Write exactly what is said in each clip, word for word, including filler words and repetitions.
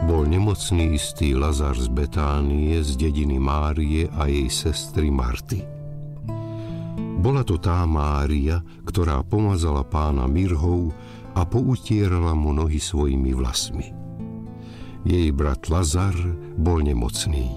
bol nemocný istý Lazar z Betánie, z dediny Márie a jej sestry Marty. Bola to tá Mária, ktorá pomazala pána mirhou a poutierala mu nohy svojimi vlasmi. Jej brat Lazar bol nemocný.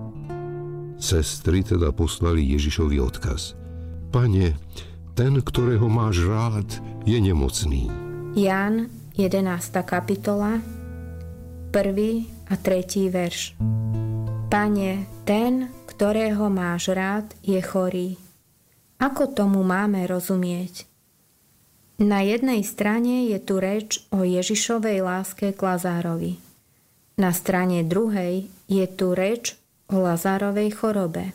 Sestry teda poslali Ježišovi odkaz: Pane, ten, ktorého máš rád, je nemocný. Ján, jedenásta kapitola, prvý a tretí verš. Pane, ten, ktorého máš rád, je chorý. Ako tomu máme rozumieť? Na jednej strane je tu reč o Ježišovej láske k Lazárovi. Na strane druhej je tu reč o Lazárovej chorobe.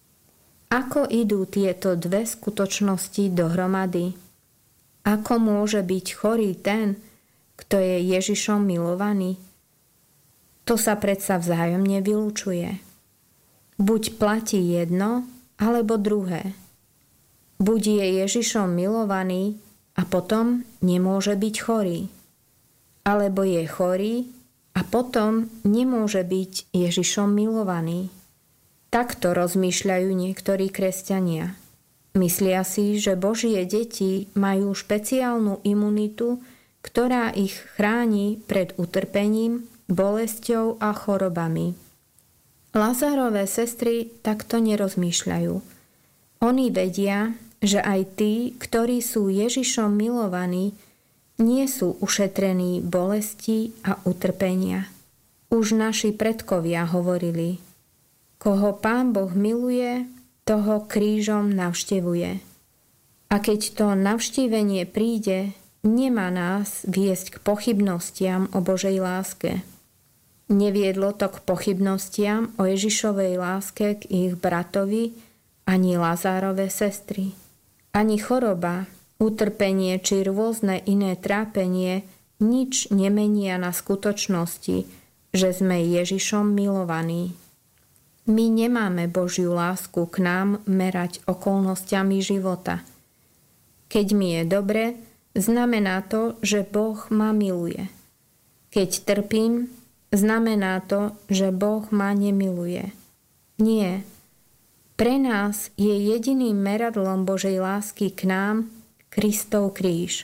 Ako idú tieto dve skutočnosti dohromady? Ako môže byť chorý ten, kto je Ježišom milovaný? To sa predsa vzájomne vylučuje. Buď platí jedno, alebo druhé. Buď je Ježišom milovaný a potom nemôže byť chorý. Alebo je chorý a potom nemôže byť Ježišom milovaný. Takto rozmýšľajú niektorí kresťania. Myslia si, že Božie deti majú špeciálnu imunitu, ktorá ich chráni pred utrpením, bolesťou a chorobami. Lazárove sestry takto nerozmýšľajú. Oni vedia, že aj tí, ktorí sú Ježišom milovaní, nie sú ušetrení bolesti a utrpenia. Už naši predkovia hovorili: koho Pán Boh miluje, toho krížom navštevuje. A keď to navštívenie príde, nemá nás viesť k pochybnostiam o Božej láske. Neviedlo to k pochybnostiam o Ježišovej láske k ich bratovi ani Lazárove sestry. Ani choroba, utrpenie či rôzne iné trápenie nič nemenia na skutočnosti, že sme Ježišom milovaní. My nemáme Božiu lásku k nám merať okolnostiami života. Keď mi je dobre, znamená to, že Boh ma miluje. Keď trpím, znamená to, že Boh ma nemiluje. Nie. Pre nás je jediným meradlom Božej lásky k nám Kristov kríž.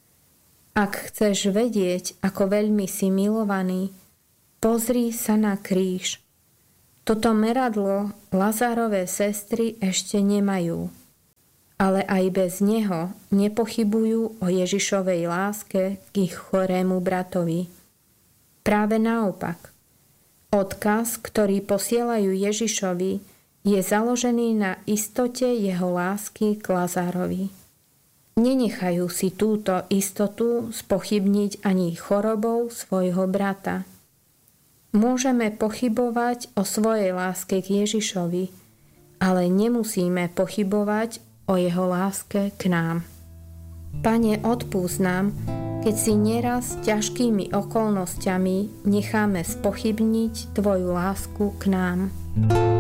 Ak chceš vedieť, ako veľmi si milovaný, pozri sa na kríž. Toto meradlo Lazárove sestry ešte nemajú. Ale aj bez neho nepochybujú o Ježišovej láske k ich chorému bratovi. Práve naopak. Odkaz, ktorý posielajú Ježišovi, je založený na istote jeho lásky k Lazárovi. Nenechajú si túto istotu spochybniť ani chorobou svojho brata. Môžeme pochybovať o svojej láske k Ježišovi, ale nemusíme pochybovať o jeho láske k nám. Pane, odpúsť nám, keď si neraz ťažkými okolnostiami necháme spochybniť Tvoju lásku k nám.